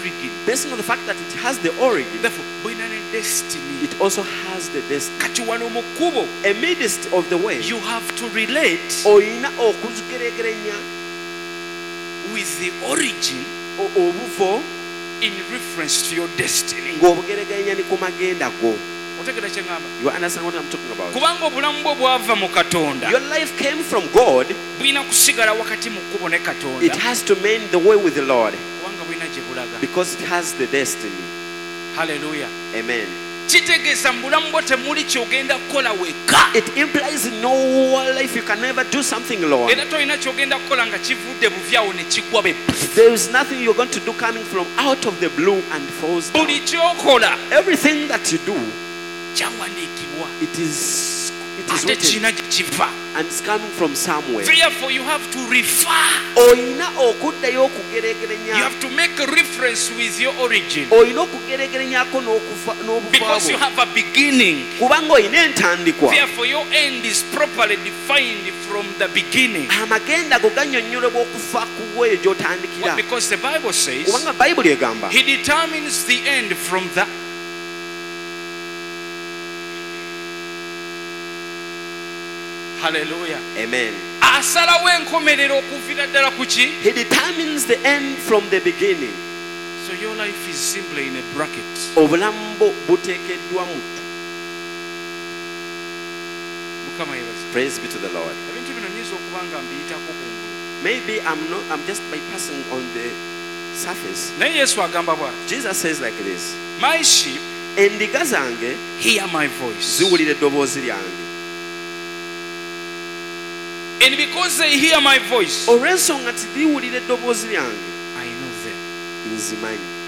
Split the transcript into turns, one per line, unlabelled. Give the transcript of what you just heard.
origin.
Based on the fact that it has the origin,
Therefore, boina ne destiny.
it also has the destiny.
Kati wano mu kkubo,
Amidst of the way,
you have to relate
oyina okugeregeranya
with the origin
obuvo
in reference to your destiny.
ng'obugeregeranya ni ku magenda go.
Otegera kye ngamba?
You understand what I'm talking about?
Kubanga obulamu bwo bwava mu Katonda,
Your life came from God.
bulina kusigala wakati mu kkubo ne
It
Katonda,
has to mend the way with the Lord
kubanga bulina gye bulaga.
because it has the destiny.
Hallelujah.
Amen.
Kitegeeza mu bulamu bwo temuli kyogenda kukola wekka,
It implies in no life you can never do something, Lord.
era tolina kyogenda kukola nga kivudde buvyawo ne kigwa be.
There is nothing you're going to do coming from out of the blue and falls down.
Buli kyokola
Everything that you do,
kyawandiikibwa
it is
ate
written
kirina gye kiva.
and it's coming from somewhere.
Therefore you have to refer,
Oyina okuddayo
you
okugeregeranya,
have to make a reference with your origin,
oyina okugeregeranyako
because you
n'obuvaabo
have a beginning.
kubanga oyina entandikwa.
Therefore your end is properly defined from the beginning.
Amagenda go gannyonnyolebwa okuva ku bwe gy'otandikira
Because the Bible says
kubanga bayibuli egamba
he determines the end from the Hallelujah.
amen.
Asalawo enkomerero okuviira ddala ku ki?
He determines the end from the beginning.
So your life is simply in a bracket.
Obulamu bwo buteekeddwa mu.
Mukama yebaze.
Praise be to the Lord.
Ebintu bino nyinza okuba nga mbiyitako kungulu.
Maybe I'm just bypassing on the surface.
Naye Yesu agamba bw'ati,
Jesus says like this,
my sheep
endiga zange
hear my voice.
ziwulira eddoboozi lyange.
And because they hear my voice,
Olw'ensonga nti ziwulira eddoboozi lyange,
I know them.
nzimanyi.